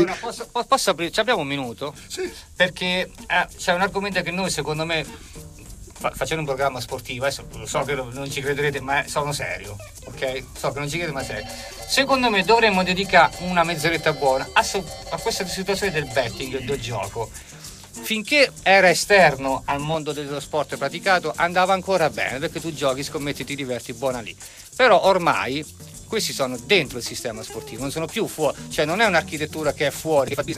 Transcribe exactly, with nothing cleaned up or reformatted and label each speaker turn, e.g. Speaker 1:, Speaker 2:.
Speaker 1: No, posso, posso aprire? Abbiamo un minuto?
Speaker 2: Sì.
Speaker 1: Perché eh, c'è un argomento che noi, secondo me, fa, facendo un programma sportivo, adesso lo so che non ci crederete, ma sono serio, ok? So che non ci credete, ma serio. Secondo me dovremmo dedicare una mezz'oretta buona a, a questa situazione del betting, del gioco. Finché era esterno al mondo dello sport praticato andava ancora bene, perché tu giochi, scommetti, ti diverti, buona lì. Però ormai questi sono dentro il sistema sportivo, non sono più fuori, cioè non è un'architettura che è fuori,